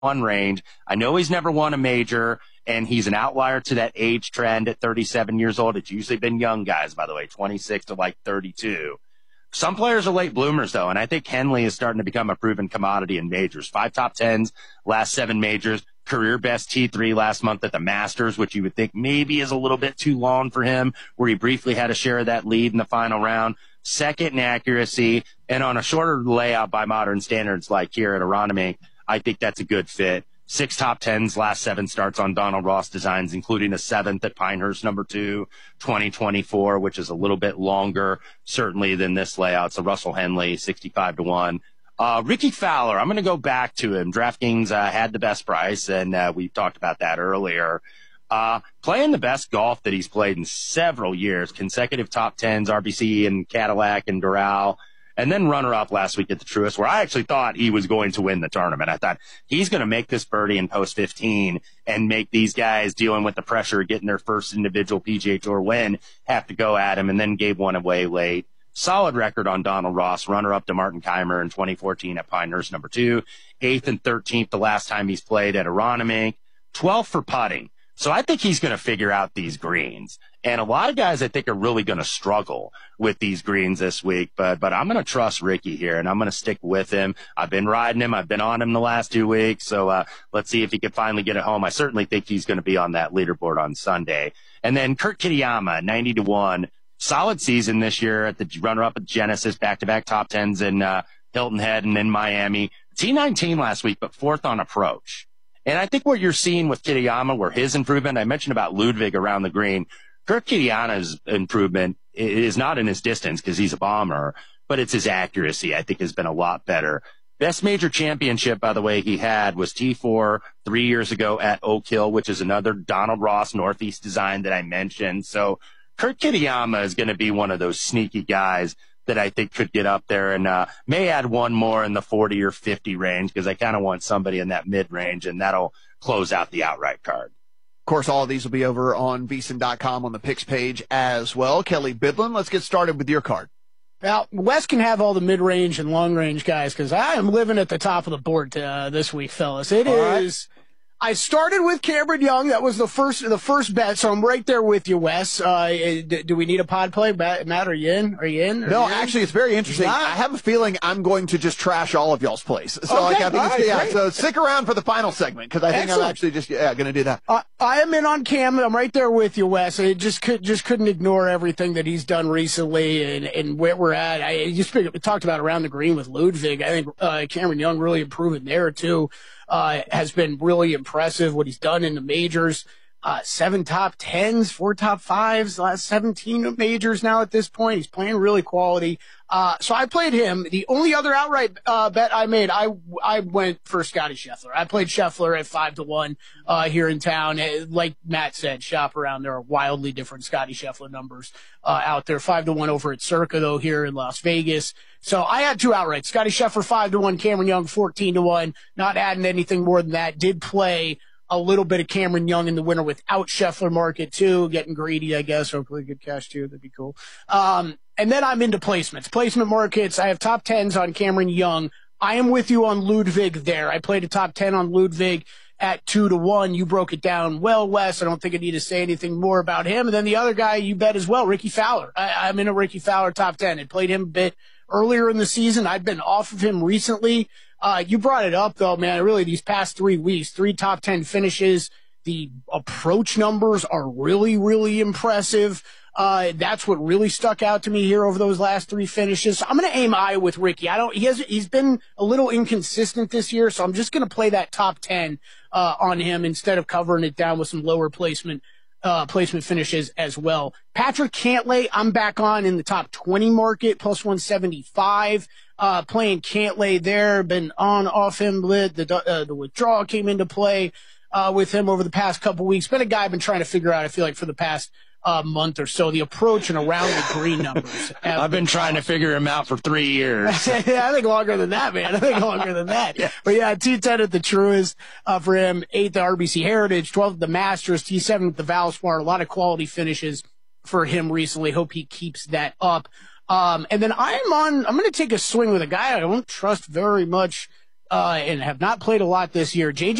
range. I know he's never won a major, and he's an outlier to that age trend at 37 years old. It's usually been young guys, by the way, 26 to like 32. Some players are late bloomers, though, and I think Henley is starting to become a proven commodity in majors. 5 top 10s, last 7 majors, career best T3 last month at the Masters, which you would think maybe is a little bit too long for him, where he briefly had a share of that lead in the final round. Second in accuracy, and on a shorter layout by modern standards like here at Aronimink, I think that's a good fit. 6 top 10s, last 7 starts on Donald Ross designs, including a 7th at Pinehurst number 2, 2024, which is a little bit longer, certainly, than this layout. So Russell Henley, 65 to 1. Ricky Fowler, I'm going to go back to him. DraftKings had the best price, and we talked about that earlier. Playing the best golf that he's played in several years, consecutive top 10s, RBC and Cadillac and Doral. And then runner-up last week at the Truist, where I actually thought he was going to win the tournament. I thought he's going to make this birdie in post 15 and make these guys dealing with the pressure of getting their first individual PGA Tour win have to go at him, and then gave one away late. Solid record on Donald Ross, runner-up to Martin Keimer in 2014 at Pinehurst number 2, 8th and 13th the last time he's played at Aronimink, 12th for putting. So I think he's going to figure out these greens. And a lot of guys, I think, are really going to struggle with these greens this week. But I'm going to trust Ricky here, and I'm going to stick with him. I've been riding him. I've been on him the last 2 weeks. So let's see if he can finally get it home. I certainly think he's going to be on that leaderboard on Sunday. And then Kurt Kitayama, 90 to 1. Solid season this year at the runner-up at Genesis, back-to-back top 10s in Hilton Head and in Miami. T19 last week, but 4th on approach. And I think what you're seeing with Kitayama, where his improvement, I mentioned about Ludwig around the green, Kurt Kitayama's improvement is not in his distance because he's a bomber, but it's his accuracy, I think, has been a lot better. Best major championship, by the way, he had was T4 3 years ago at Oak Hill, which is another Donald Ross Northeast design that I mentioned. So Kurt Kitayama is going to be one of those sneaky guys that I think could get up there, and may add one more in the 40 or 50 range because I kind of want somebody in that mid-range, and that'll close out the outright card. Of course, all of these will be over on VSiN.com on the picks page as well. Kelly Bidlin, let's get started with your card. Now, Wes can have all the mid-range and long-range guys because I am living at the top of the board this week, fellas. It all is. Right. I started with Cameron Young. That was the first bet, so I'm right there with you, Wes. Do we need a pod play? Matt, are you in? Are you in? No, actually, it's very interesting. I have a feeling I'm going to just trash all of y'all's plays. So, okay, I think so stick around for the final segment because I think I'm actually just going to do that. I am in on Cam. I'm right there with you, Wes. I just couldn't ignore everything that he's done recently and where we're at. I just talked about around the green with Ludwig. I think Cameron Young really improving there too. Has been really impressive what he's done in the majors. 7 top 10s, 4 top 5s, last 17 majors now at this point. He's playing really quality. So I played him. The only other outright bet I made, I went for Scotty Scheffler. I played Scheffler at 5 to 1 here in town. Like Matt said, shop around. There are wildly different Scotty Scheffler numbers out there. 5 to 1 over at Circa, though, here in Las Vegas. So I had 2 outright. Scotty Scheffler 5 to 1, Cameron Young 14 to 1. Not adding anything more than that. Did play a little bit of Cameron Young in the winner without Scheffler market too, getting greedy, I guess. Hopefully good cash too. That'd be cool. And then I'm into placements. Placement markets. I have top 10s on Cameron Young. I am with you on Ludwig there. I played a top 10 on Ludwig at 2 to 1. You broke it down well, Wes. I don't think I need to say anything more about him. And then the other guy you bet as well, Ricky Fowler. I'm in a Ricky Fowler top 10. I played him a bit earlier in the season. I've been off of him recently. You brought it up, though, man. Really, these past 3 weeks, 3 top 10 finishes. The approach numbers are really, really impressive. That's what really stuck out to me here over those last 3 finishes. So I'm going to aim high with Ricky. He's been a little inconsistent this year, so I'm just going to play that top 10 on him instead of covering it down with some lower placement finishes as well. Patrick Cantlay, I'm back on in the top 20 market, plus 175. Playing Cantlay there, been on, off him, the withdrawal came into play, with him over the past couple weeks. Been a guy I've been trying to figure out, I feel like, for the past month or so. The approach and around the green numbers. I've been trying to figure him out for 3 years. Yeah, I think longer than that, man. I think longer than that. Yeah. But yeah, T10 at the Truist for him, 8th at RBC Heritage, 12th at the Masters, T7 at the Valspar. A lot of quality finishes for him recently. Hope he keeps that up. And then I'm going to take a swing with a guy I don't trust very much and have not played a lot this year. J.J.